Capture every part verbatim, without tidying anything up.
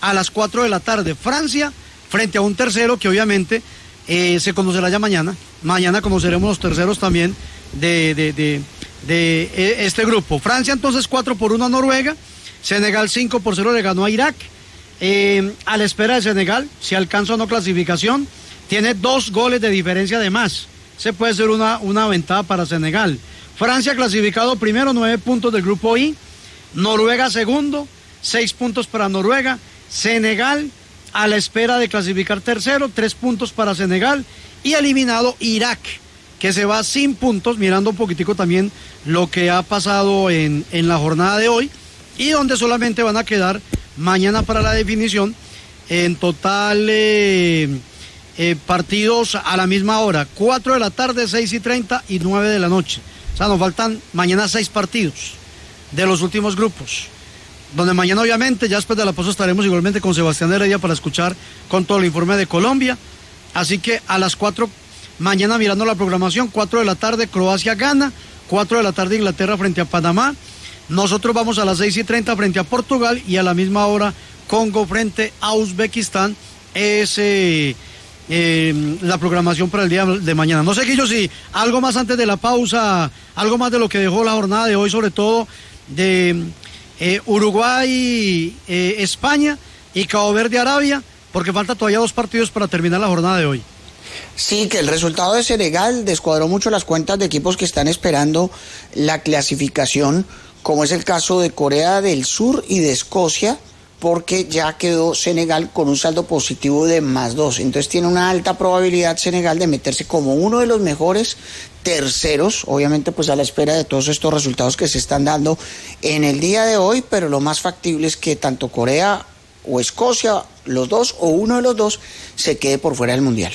a las cuatro de la tarde. Francia frente a un tercero que obviamente eh, se conocerá ya mañana. Mañana conoceremos los terceros también de, de, de, de, de este grupo. Francia entonces cuatro por uno a Noruega. Senegal cinco por cero le ganó a Irak. Eh, a la espera de Senegal, si alcanza o no clasificación, tiene dos goles de diferencia de más. Se puede ser una, una ventaja para Senegal. Francia clasificado primero, nueve puntos del grupo I. Noruega segundo, seis puntos para Noruega. Senegal a la espera de clasificar tercero, tres puntos para Senegal. Y eliminado Irak, que se va sin puntos, mirando un poquitico también lo que ha pasado en, en la jornada de hoy. Y donde solamente van a quedar mañana para la definición, en total eh, eh, partidos a la misma hora, cuatro de la tarde, seis y treinta y nueve de la noche. O sea, nos faltan mañana seis partidos de los últimos grupos, donde mañana obviamente, ya después de la pausa estaremos igualmente con Sebastián Heredia para escuchar con todo el informe de Colombia. Así que a las cuatro, mañana mirando la programación, cuatro de la tarde Croacia gana, cuatro de la tarde Inglaterra frente a Panamá. Nosotros vamos a las seis y treinta frente a Portugal y a la misma hora Congo frente a Uzbekistán. Es eh, eh, la programación para el día de mañana. No sé, Guillo, si algo más antes de la pausa, algo más de lo que dejó la jornada de hoy, sobre todo de eh, Uruguay, eh, España y Cabo Verde, Arabia, porque falta todavía dos partidos para terminar la jornada de hoy. Sí, que el resultado de Senegal descuadró mucho las cuentas de equipos que están esperando la clasificación, como es el caso de Corea del Sur y de Escocia, porque ya quedó Senegal con un saldo positivo de más dos. Entonces tiene una alta probabilidad Senegal de meterse como uno de los mejores terceros, obviamente pues a la espera de todos estos resultados que se están dando en el día de hoy, pero lo más factible es que tanto Corea o Escocia, los dos o uno de los dos, se quede por fuera del Mundial.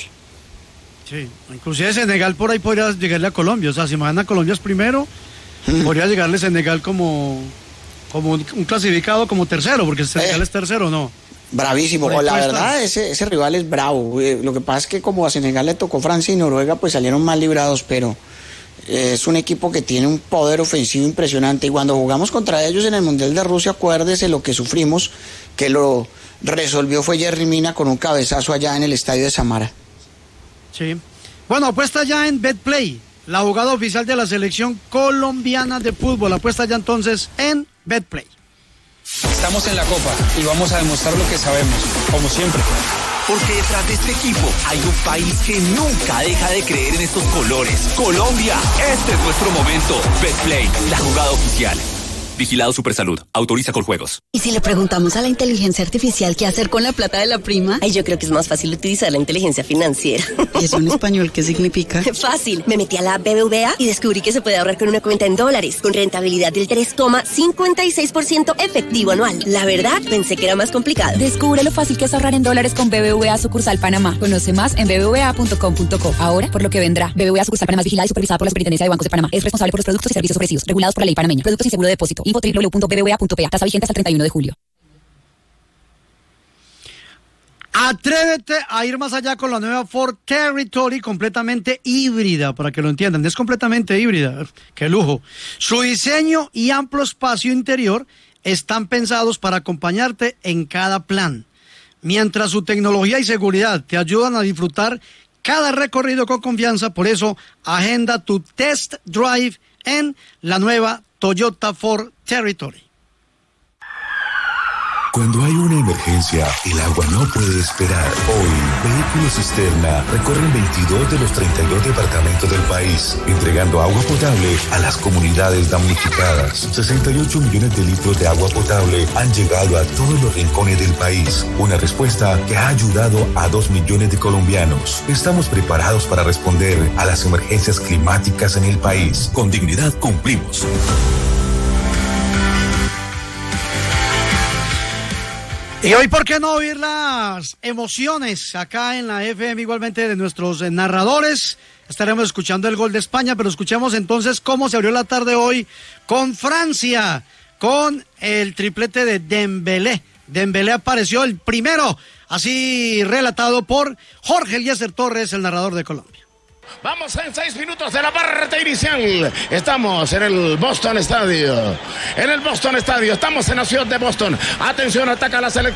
Sí, inclusive Senegal por ahí podría llegarle a Colombia, o sea, si mañana Colombia es primero, podría llegarle Senegal como, como un clasificado como tercero, porque Senegal eh, es tercero, ¿no? Bravísimo, la verdad, ese, ese rival es bravo. Eh, lo que pasa es que como a Senegal le tocó Francia y Noruega, pues salieron mal librados, pero eh, es un equipo que tiene un poder ofensivo impresionante. Y cuando jugamos contra ellos en el Mundial de Rusia, acuérdese lo que sufrimos, que lo resolvió fue Yerry Mina con un cabezazo allá en el estadio de Samara. Sí. Bueno, apuesta ya en BetPlay, la jugada oficial de la selección colombiana de fútbol. Apuesta ya entonces en BetPlay. Estamos en la Copa y vamos a demostrar lo que sabemos, como siempre. Porque detrás de este equipo hay un país que nunca deja de creer en estos colores. Colombia, este es nuestro momento. BetPlay, la jugada oficial. Vigilado Supersalud. Autoriza con juegos. ¿Y si le preguntamos a la inteligencia artificial qué hacer con la plata de la prima? Ay, yo creo que es más fácil utilizar la inteligencia financiera. ¿Y eso en español qué significa? Fácil. Me metí a la B B V A y descubrí que se puede ahorrar con una cuenta en dólares, con rentabilidad del tres coma cincuenta y seis por ciento efectivo anual. La verdad, pensé que era más complicado. Descubre lo fácil que es ahorrar en dólares con B B V A Sucursal Panamá. Conoce más en b b v a punto com punto co. Ahora, por lo que vendrá. B B V A Sucursal Panamá es vigilada y supervisada por la Superintendencia de Bancos de Panamá. Es responsable por los productos y servicios ofrecidos, regulados por la ley panameña. Productos sin seguro de depósito. Info w w w punto b b v a punto p a. Tasa vigente hasta el treinta y uno de julio. Atrévete a ir más allá con la nueva Ford Territory, completamente híbrida, para que lo entiendan. Es completamente híbrida. ¡Qué lujo! Su diseño y amplio espacio interior están pensados para acompañarte en cada plan, mientras su tecnología y seguridad te ayudan a disfrutar cada recorrido con confianza. Por eso, agenda tu test drive en la nueva Toyota Ford Territory. Cuando hay una emergencia, el agua no puede esperar. Hoy, Vehículos Cisterna recorren veintidós de los treinta y dos departamentos del país, entregando agua potable a las comunidades damnificadas. sesenta y ocho millones de litros de agua potable han llegado a todos los rincones del país. Una respuesta que ha ayudado a dos millones de colombianos. Estamos preparados para responder a las emergencias climáticas en el país. Con dignidad cumplimos. Y hoy, ¿por qué no oír las emociones acá en la F M igualmente de nuestros narradores? Estaremos escuchando el gol de España, pero escuchemos entonces cómo se abrió la tarde hoy con Francia, con el triplete de Dembélé. Dembélé apareció el primero, así relatado por Jorge Eliezer Torres, el narrador de Colombia. Vamos en seis minutos de la parte inicial. Estamos en el Boston Estadio. En el Boston Estadio. Estamos en la ciudad de Boston. Atención, ataca la selección.